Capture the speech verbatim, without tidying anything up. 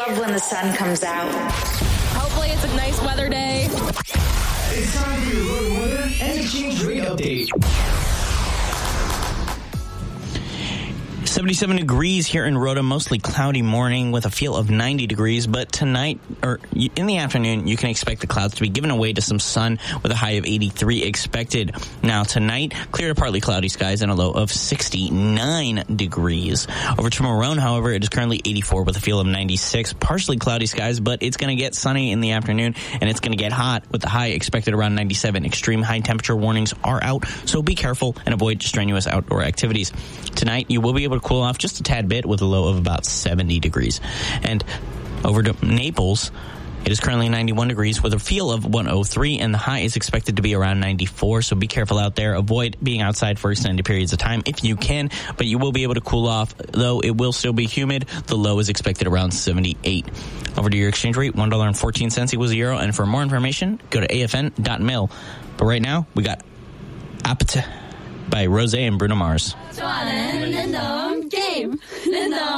love when the sun comes out. Hopefully it's a nice weather day. It's time for your road weather and exchange rate update. seventy-seven degrees here in Rhoda, mostly cloudy morning with a feel of ninety degrees. But tonight, or in the afternoon, you can expect the clouds to be given away to some sun with a high of eighty-three expected. Now tonight, clear to partly cloudy skies and a low of sixty-nine degrees. Over to Morone, however, it is currently eighty-four with a feel of ninety-six. Partially cloudy skies, but it's going to get sunny in the afternoon, and it's going to get hot with the high expected around ninety-seven. Extreme high temperature warnings are out, so be careful and avoid strenuous outdoor activities. Tonight, you will be able to cool off just a tad bit with a low of about seventy degrees. And over to Naples, it is currently ninety-one degrees with a feel of one oh three, and the high is expected to be around ninety-four, so be careful out there. Avoid being outside for extended periods of time if you can, but you will be able to cool off, though it will still be humid. The low is expected around seventy-eight. Over to your exchange rate, one dollar and fourteen cents equals a euro, and for more information, go to A F N dot mil. But right now, we got Appetite by Rosé and Bruno Mars. 좋아하는 랜덤 게임 랜덤